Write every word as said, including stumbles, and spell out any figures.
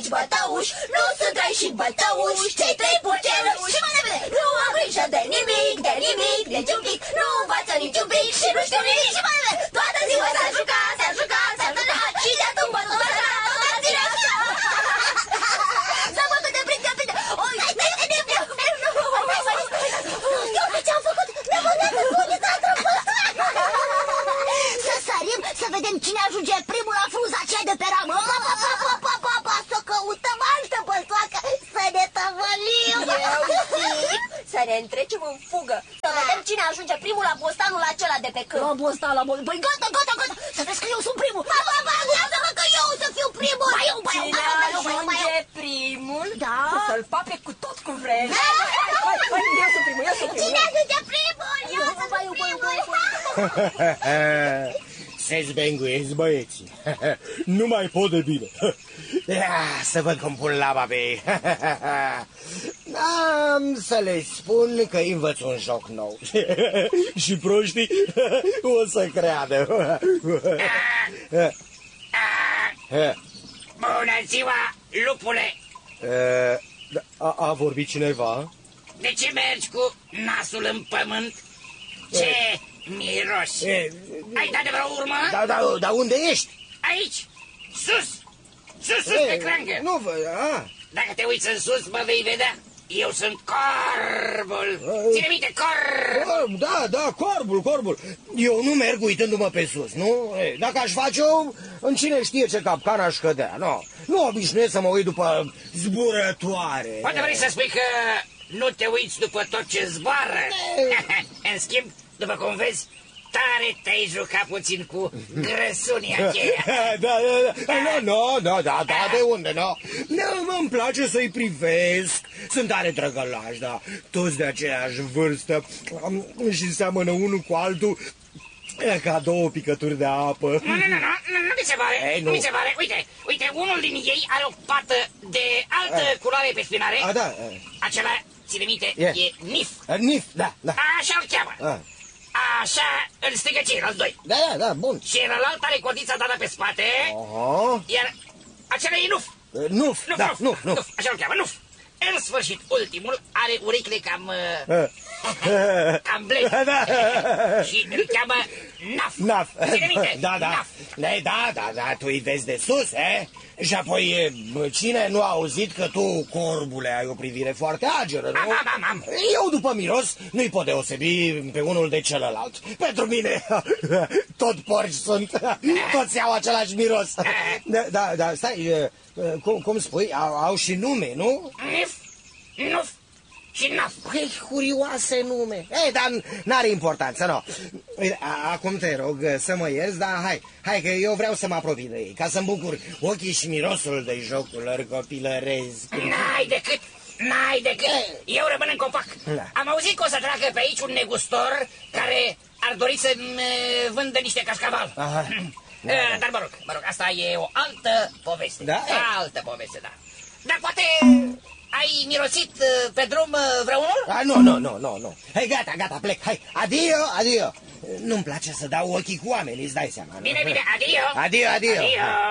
mici bătăuși, nu sunt trei și bătăuși, cei trei purceluși. Și mai repede, nu am grijă de nimic, de nimic, nici un pic, nu învață nici un pic și nu știu nimic. Și mai repede, toată ziua s-a jucat, s-a jucat, s-a jucat și de atunci bă, bă, toată ziua. S-a bătut de prind, de prind, oi, de prind, de prind. Uite ce-am făcut, ne-am făcut, să sărim, să vedem cine ajunge primul la frunza aceea de pe ramă. Pa, pa, pa, pa, pa, pa, pa, să căutăm altă băltoacă, să ne tăvălim. Eu zic să ne întrecem în fugă, să vedem cine ajunge primul la bostanul acela de pe câmp. La bostan, la bostan, păi gata, gata, gata, să vezi că eu sunt primul. Pa, pa, pa, lasă-mă că eu să fiu primul. Ba eu, ba eu, Cine ba eu, ba eu, ba eu, ba eu. ajunge primul, Da. să-l pape cu tot cu vreme. Hai, hai, eu sunt primul, eu sunt primul. Cine ajunge primul? Eu sunt primul. Se zbenguiesc băieții. Nu mai pot de bine. Ia, să văd cum pun laba pe ei. Am să le spun că îi învăț un joc nou. Și proștii o să creadă. Bună ziua, lupule! A, a vorbit cineva? De ce mergi cu nasul în pământ? Ce miros! E, Ai dat de vreo urmă? Da, da, da, unde ești? Aici, sus! Sus, sus, E, pe crangă! Nu văd, a. Dacă te uiți în sus, mă vei vedea. Eu sunt corbul! Ține minte, corb! Da, da, corbul, corbul. Eu nu merg uitându-mă pe sus, nu? E, dacă aș face-o, în cine știe ce capcan aș cădea, nu? Nu obișnuiesc să mă uit după zburătoare. Poate vrei să spui că nu te uiți după tot ce zboară? În schimb, după cum vezi, tare te-ai jucat puțin cu grăsunia aceea. Da, da, da, nu, nu, nu, da, da, de unde, nu? Nu, îmi place să-i privesc, sunt tare drăgălași, da, toți de aceeași vârstă și seamănă unul cu altul ca două picături de apă. Nu, nu, nu, nu, nu mi se pare, Ei, nu nu mi se pare, uite, uite, unul din ei are o pată de altă culoare pe spinare. A, da. Acela, ține minte, E. e Nif. Nif, da, da. Așa-l cheamă. A. Așa îl strigă ceilalți doi. Da, da, da, bun. Și celălalt are codița dată pe spate, Aha. iar acela e Nuf. Nuf, Nuf, da, Nuf, Nuf, Nuf. Nuf, așa-l cheamă, Nuf. În sfârșit, ultimul are urechile cam... cam blede. Da. Și îl cheamă Naf. Naf. Ține minte, Da, da. Naf. Da, da, da, tu îi vezi de sus, eh? Și apoi, cine nu a auzit că tu, corbule, ai o privire foarte ageră, nu? Am, am, am. Eu, după miros, nu-i pot deosebi pe unul de celălalt. Pentru mine, tot porci sunt, toți au același miros. Da, da, da, stai, cum, cum spui, au, au și nume, nu? Nif, Nuf și Naf. Păi, curioase nume. Ei, dar n-are importanță, nu. Acum te rog să mă ierți, dar hai, hai că eu vreau să mă apropii de ei, ca să-mi bucur ochii și mirosul de jocul lor copilăresc. N-ai decât, n-ai decât. Eu rămân în copac. Da. Am auzit că o să treacă pe aici un negustor care ar dori să-mi vândă niște cașcaval. Aha. Da, da. Dar mă rog, mă rog, asta e o altă poveste. Da? Altă poveste, da. Dar poate ai mirosit pe drum vreunul? A, nu, nu, nu, nu, nu. Hai, gata, gata, plec, hai, adio, adio. Nu-mi place să dau ochii cu oamenii, îți dai seama. Nu? Bine, bine, adio. Adio, adio. Adio.